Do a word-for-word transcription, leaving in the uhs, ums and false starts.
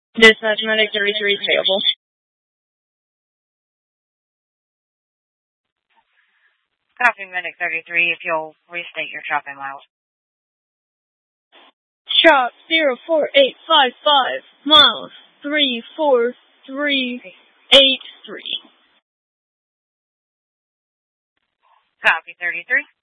Dispatch Medic thirty-three is payable. Copy, Medic thirty-three, if you'll restate your chopping miles. Chop zero four eight five five, miles three four three eight three. Copy, thirty-three.